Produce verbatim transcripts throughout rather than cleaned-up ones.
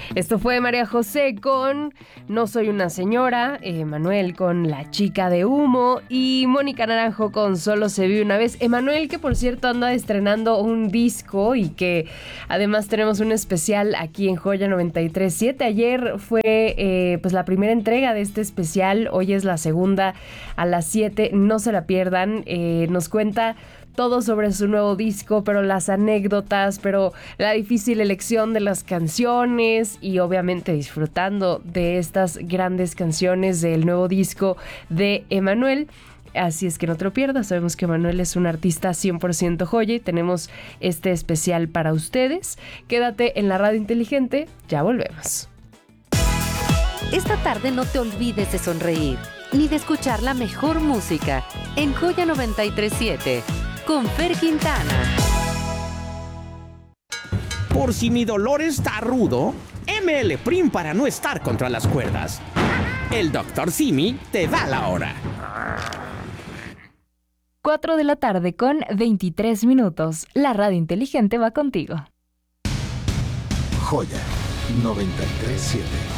Esto fue María José con No soy una señora, Emanuel con La chica de humo y Mónica Naranjo con Solo se vive una vez. Emanuel, que por cierto anda estrenando un disco y que además tenemos un especial aquí en Joya noventa y tres punto siete. Ayer fue eh, pues la primera entrega de este especial, hoy es la segunda a las siete, no se la pierdan. Eh, nos cuenta todo sobre su nuevo disco, pero las anécdotas, pero la difícil elección de las canciones y obviamente disfrutando de estas grandes canciones del nuevo disco de Emanuel. Así es que no te lo pierdas, sabemos que Emanuel es un artista cien por ciento joya y tenemos este especial para ustedes. Quédate en la radio inteligente, ya volvemos. Esta tarde no te olvides de sonreír, ni de escuchar la mejor música en Joya noventa y tres punto siete. Con Fer Quintana. Por si mi dolor está rudo, M L Prim para no estar contra las cuerdas. El doctor Simi te da la hora. cuatro de la tarde con veintitrés minutos. La radio inteligente va contigo. Joya noventa y tres punto siete.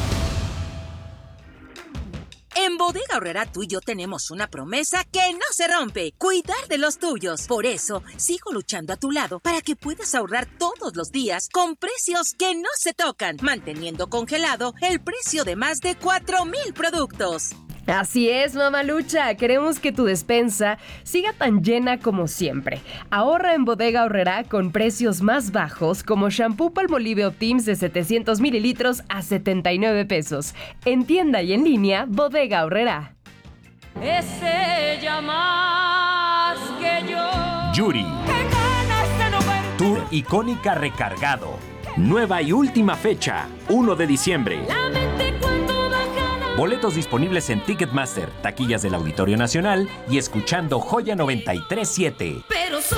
En Bodega Aurrerá tú y yo tenemos una promesa que no se rompe: cuidar de los tuyos. Por eso, sigo luchando a tu lado para que puedas ahorrar todos los días con precios que no se tocan, manteniendo congelado el precio de más de cuatro mil productos. Así es, mamalucha. Queremos que tu despensa siga tan llena como siempre. Ahorra en Bodega Aurrerá con precios más bajos, como shampoo Palmolive Optims de setecientos mililitros a setenta y nueve pesos. En tienda y en línea, Bodega Aurrerá. Es ella más que yo. Yuri. Tour Icónica Recargado. Nueva y última fecha, primero de diciembre. Boletos disponibles en Ticketmaster, taquillas del Auditorio Nacional y escuchando Joya noventa y tres punto siete. Pero soy